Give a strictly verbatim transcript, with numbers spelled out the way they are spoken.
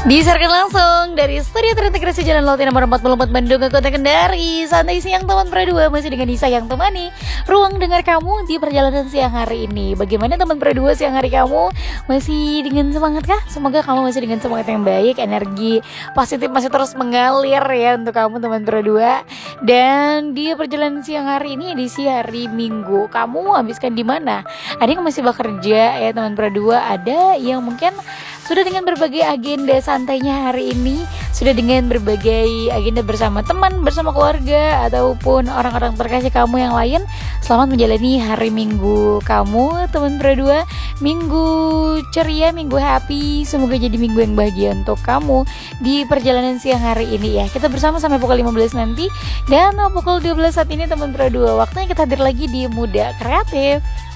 Disiarkan langsung dari Studio Terintegrasi Jalan Laut Nomor empat puluh empat Bandung ke Kota Kendari. Santai siang teman Pradua, masih dengan Nisa yang temani ruang dengar kamu di perjalanan siang hari ini. Bagaimana teman Pradua siang hari kamu? Masih dengan semangat kah? Semoga kamu masih dengan semangat yang baik, energi positif masih terus mengalir ya untuk kamu teman Pradua. Dan di perjalanan siang hari ini edisi hari Minggu, kamu habiskan di mana? Ada yang masih bekerja ya teman Pradua, ada yang mungkin sudah dengan berbagai agenda santainya hari ini, sudah dengan berbagai agenda bersama teman, bersama keluarga, ataupun orang-orang terkasih kamu yang lain. Selamat menjalani hari Minggu kamu, teman Pradua. Minggu ceria, minggu happy. Semoga jadi minggu yang bahagia untuk kamu di perjalanan siang hari ini ya. Kita bersama sampai pukul lima belas nanti. Dan pukul dua belas saat ini teman Pradua, waktunya kita hadir lagi di Muda Kreatif.